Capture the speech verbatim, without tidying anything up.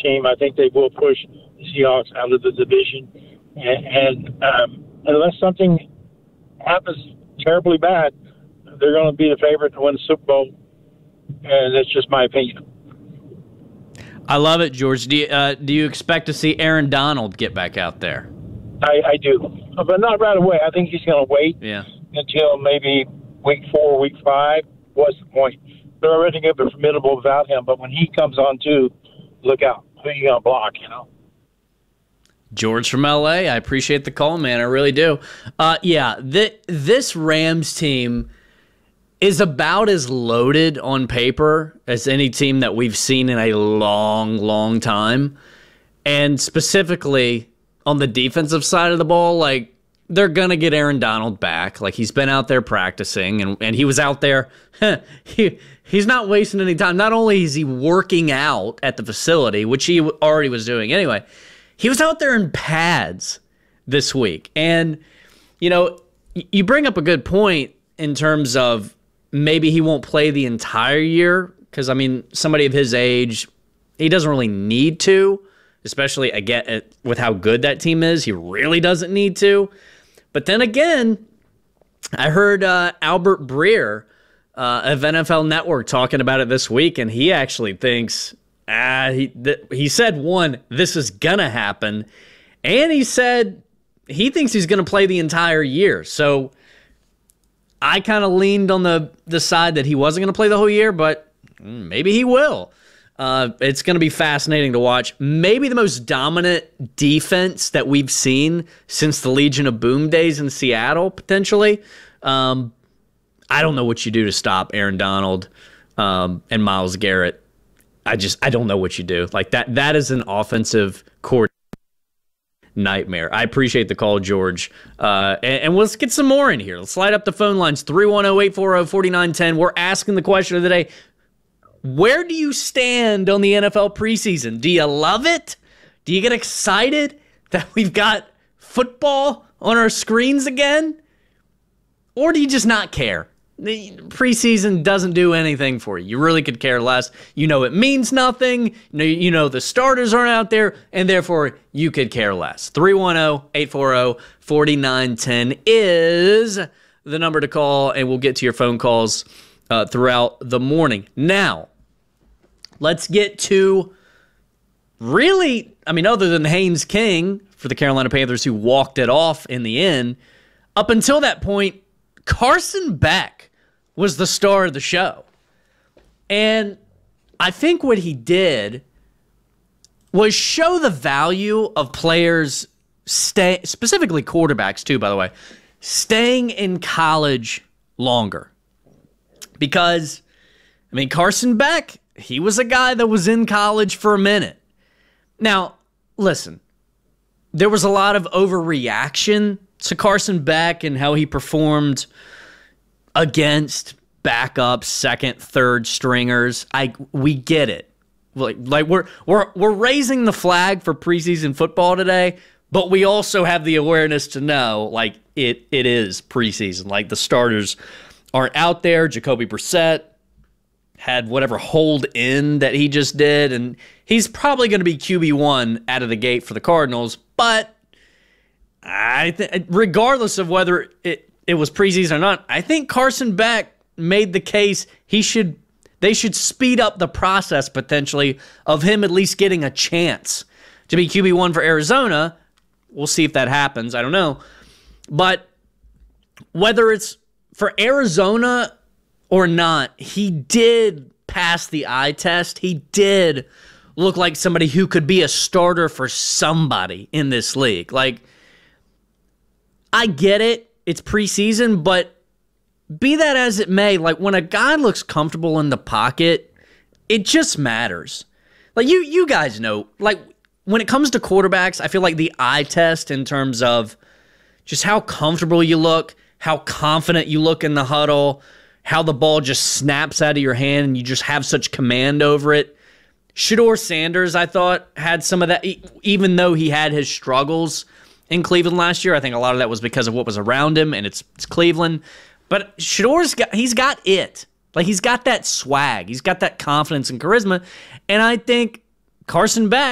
team. I think they will push the Seahawks out of the division. And, and um, unless something happens terribly bad, they're going to be the favorite to win the Super Bowl. And that's just my opinion. I love it, George. Do you, uh, do you expect to see Aaron Donald get back out there? I, I do, but not right away. I think he's going to wait yeah. until maybe week four, week five. What's the point? They're already going to be formidable without him, but when he comes on too, look out. Who are you going to block, you know? George from L A, I appreciate the call, man. I really do. Uh, yeah, th- this Rams team is about as loaded on paper as any team that we've seen in a long, long time. And specifically on the defensive side of the ball, like, they're going to get Aaron Donald back. Like, he's been out there practicing, and, and he was out there. he He's not wasting any time. Not only is he working out at the facility, which he already was doing anyway, he was out there in pads this week. And, you know, you bring up a good point in terms of maybe he won't play the entire year because, I mean, somebody of his age, he doesn't really need to, especially, again, with how good that team is. He really doesn't need to. But then again, I heard uh, Albert Breer uh, of N F L Network talking about it this week, and he actually thinks, ah, he, th- he said, one, this is going to happen, and he said he thinks he's going to play the entire year. So I kind of leaned on the, the side that he wasn't going to play the whole year, but maybe he will. Uh, it's going to be fascinating to watch. Maybe the most dominant defense that we've seen since the Legion of Boom days in Seattle, potentially. Um, I don't know what you do to stop Aaron Donald um, and Myles Garrett. I just, I don't know what you do. Like that, that is an offensive court nightmare. I appreciate the call, George. Uh, and, and let's get some more in here. Let's light up the phone lines, three one zero, eight four zero, four nine one zero. We're asking the question of the day. Where do you stand on the N F L preseason? Do you love it? Do you get excited that we've got football on our screens again? Or do you just not care? The preseason doesn't do anything for you. You really could care less. You know it means nothing. You know, you know the starters aren't out there, and therefore you could care less. three one zero, eight four zero, four nine one zero is the number to call, and we'll get to your phone calls uh, throughout the morning. Now, let's get to really, I mean, other than Haynes King for the Carolina Panthers who walked it off in the end, up until that point, Carson Beck was the star of the show. And I think what he did was show the value of players, stay, specifically quarterbacks too, by the way, staying in college longer. Because, I mean, Carson Beck, he was a guy that was in college for a minute. Now, listen, there was a lot of overreaction to Carson Beck and how he performed against backup, second, third stringers. I we get it. Like like we're we're we're raising the flag for preseason football today, but we also have the awareness to know like it it is preseason. Like the starters aren't out there. Jacoby Brissett had whatever hold in that he just did, and he's probably going to be Q B one out of the gate for the Cardinals. But I th- regardless of whether it, it was preseason or not, I think Carson Beck made the case he should they should speed up the process potentially of him at least getting a chance to be Q B one for Arizona. We'll see if that happens. I don't know. But whether it's for Arizona or not, he did pass the eye test. He did look like somebody who could be a starter for somebody in this league. Like, I get it. It's preseason, but be that as it may, like when a guy looks comfortable in the pocket, it just matters. Like you you guys know, like when it comes to quarterbacks, I feel like the eye test in terms of just how comfortable you look, how confident you look in the huddle, how the ball just snaps out of your hand and you just have such command over it. Shedeur Sanders, I thought, had some of that, even though he had his struggles in Cleveland last year. I think a lot of that was because of what was around him, and it's, it's Cleveland. But Shedeur's got, he's got it. Like, he's got that swag. He's got that confidence and charisma. And I think Carson Beck